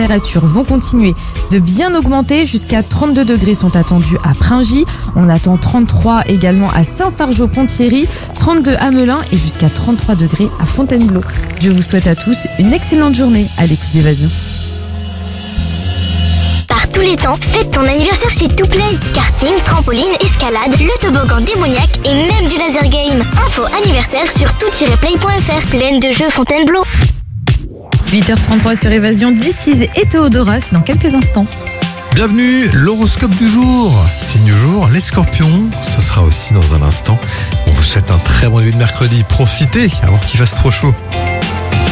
températures vont continuer de bien augmenter. Jusqu'à 32 degrés sont attendus à Pringy. On attend 33 également à Saint-Fargeau-Ponthierry, 32 à Melun et jusqu'à 33 degrés à Fontainebleau. Je vous souhaite à tous une excellente journée à l'écoute d'Évasion. Par tous les temps, fête ton anniversaire chez Touplay. Karting, trampoline, escalade, le toboggan démoniaque et même du laser game. Info anniversaire sur tout-play.fr. Pleine de jeux Fontainebleau. 8h33 sur Évasion, This et Théodora, c'est dans quelques instants. Bienvenue, l'horoscope du jour. Signe du jour, les scorpions. Ce sera aussi dans un instant. On vous souhaite un très bon début de mercredi. Profitez avant qu'il fasse trop chaud.